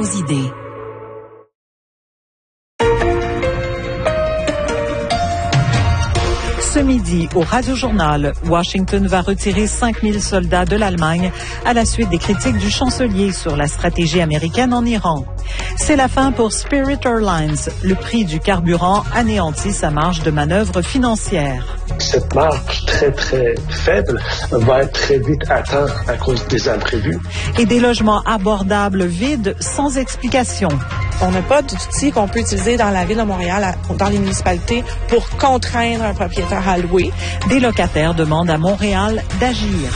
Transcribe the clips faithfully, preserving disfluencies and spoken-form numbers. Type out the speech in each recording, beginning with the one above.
idées. Ce midi, au Radio-Journal, Washington va retirer cinq mille soldats de l'Allemagne à la suite des critiques du chancelier sur la stratégie américaine en Iran. C'est la fin pour Spirit Airlines. Le prix du carburant anéantit sa marge de manœuvre financière. Cette marge très, très faible va être très vite atteinte à cause des imprévus. Et des logements abordables vides sans explication. On n'a pas d'outils qu'on peut utiliser dans la ville de Montréal, dans les municipalités, pour contraindre un propriétaire à louer. Des locataires demandent à Montréal d'agir.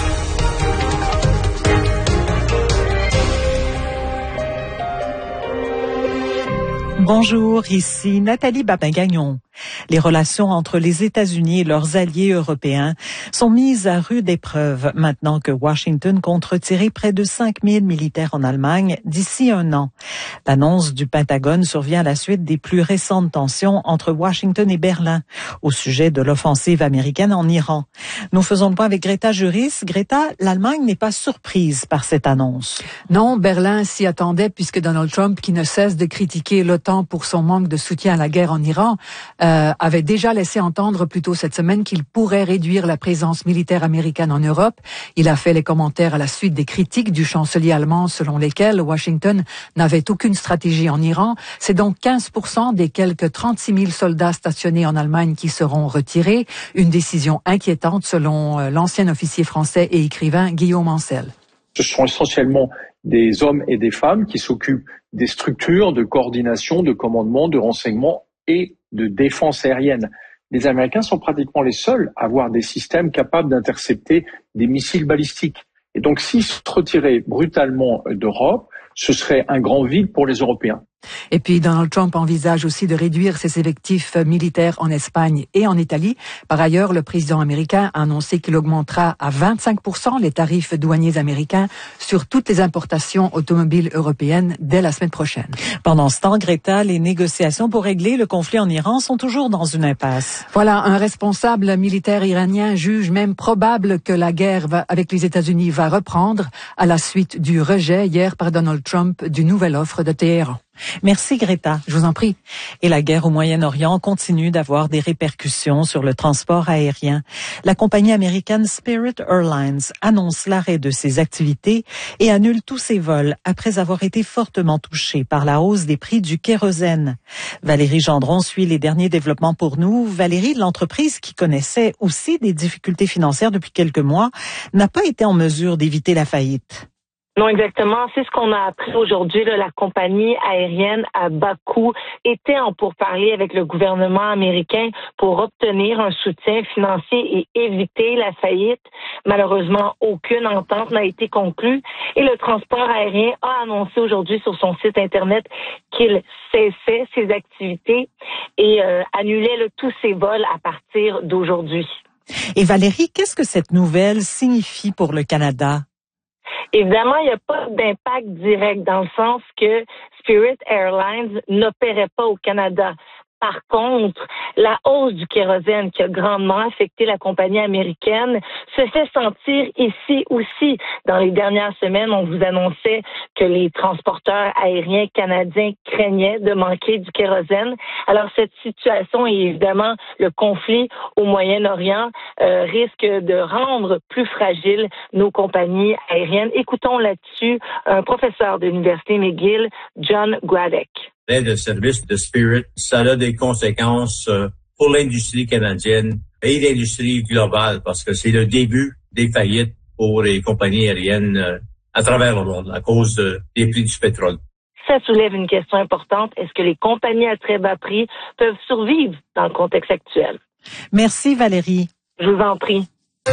Bonjour, ici Nathalie Babin-Gagnon. Les relations entre les États-Unis et leurs alliés européens sont mises à rude épreuve maintenant que Washington compte retirer près de cinq mille militaires en Allemagne d'ici un an. L'annonce du Pentagone survient à la suite des plus récentes tensions entre Washington et Berlin au sujet de l'offensive américaine en Iran. Nous faisons le point avec Greta Juris. Greta, l'Allemagne n'est pas surprise par cette annonce. Non, Berlin s'y attendait puisque Donald Trump, qui ne cesse de critiquer l'OTAN pour son manque de soutien à la guerre en Iran, Euh, avait déjà laissé entendre plus tôt cette semaine qu'il pourrait réduire la présence militaire américaine en Europe. Il a fait les commentaires à la suite des critiques du chancelier allemand selon lesquelles Washington n'avait aucune stratégie en Iran. C'est donc quinze pour cent des quelques trente-six mille soldats stationnés en Allemagne qui seront retirés. Une décision inquiétante selon euh, l'ancien officier français et écrivain Guillaume Ancel. Ce sont essentiellement des hommes et des femmes qui s'occupent des structures de coordination, de commandement, de renseignement et de défense aérienne. Les Américains sont pratiquement les seuls à avoir des systèmes capables d'intercepter des missiles balistiques. Et donc, s'ils se retiraient brutalement d'Europe, ce serait un grand vide pour les Européens. Et puis Donald Trump envisage aussi de réduire ses effectifs militaires en Espagne et en Italie. Par ailleurs, le président américain a annoncé qu'il augmentera à vingt-cinq pour cent les tarifs douaniers américains sur toutes les importations automobiles européennes dès la semaine prochaine. Pendant ce temps, Greta, les négociations pour régler le conflit en Iran sont toujours dans une impasse. Voilà, un responsable militaire iranien juge même probable que la guerre va, avec les États-Unis va reprendre à la suite du rejet hier par Donald Trump d'une nouvelle offre de Téhéran. Merci Greta. Je vous en prie. Et la guerre au Moyen-Orient continue d'avoir des répercussions sur le transport aérien. La compagnie américaine Spirit Airlines annonce l'arrêt de ses activités et annule tous ses vols après avoir été fortement touchée par la hausse des prix du kérosène. Valérie Gendron suit les derniers développements pour nous. Valérie, l'entreprise qui connaissait aussi des difficultés financières depuis quelques mois n'a pas été en mesure d'éviter la faillite. Non, exactement. C'est ce qu'on a appris aujourd'hui. Là, la compagnie aérienne à Bakou était en pourparlers avec le gouvernement américain pour obtenir un soutien financier et éviter la faillite. Malheureusement, aucune entente n'a été conclue et le transport aérien a annoncé aujourd'hui sur son site Internet qu'il cessait ses activités et euh, annulait là, tous ses vols à partir d'aujourd'hui. Et Valérie, qu'est-ce que cette nouvelle signifie pour le Canada? Évidemment, il n'y a pas d'impact direct dans le sens que Spirit Airlines n'opérait pas au Canada. Par contre, la hausse du kérosène qui a grandement affecté la compagnie américaine se fait sentir ici aussi. Dans les dernières semaines, on vous annonçait que les transporteurs aériens canadiens craignaient de manquer du kérosène. Alors, cette situation et évidemment le conflit au Moyen-Orient euh, risque de rendre plus fragiles nos compagnies aériennes. Écoutons là-dessus un professeur de l'Université McGill, John Gradek. L'aide de service de Spirit, ça a des conséquences pour l'industrie canadienne et l'industrie globale parce que c'est le début des faillites pour les compagnies aériennes à travers le monde à cause des prix du pétrole. Ça soulève une question importante. Est-ce que les compagnies à très bas prix peuvent survivre dans le contexte actuel? Merci Valérie. Je vous en prie.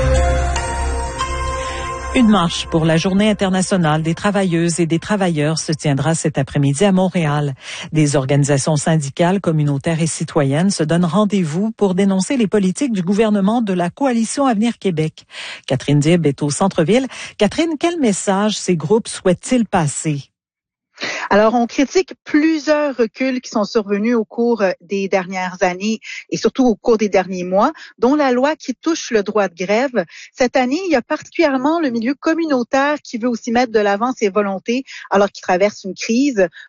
Une marche pour la Journée internationale des travailleuses et des travailleurs se tiendra cet après-midi à Montréal. Des organisations syndicales, communautaires et citoyennes se donnent rendez-vous pour dénoncer les politiques du gouvernement de la Coalition Avenir Québec. Catherine Dib est au centre-ville. Catherine, quel message ces groupes souhaitent-ils passer? Alors, on critique plusieurs reculs qui sont survenus au cours des dernières années et surtout au cours des derniers mois, dont la loi qui touche le droit de grève. Cette année, il y a particulièrement le milieu communautaire qui veut aussi mettre de l'avant ses volontés alors qu'il traverse une crise.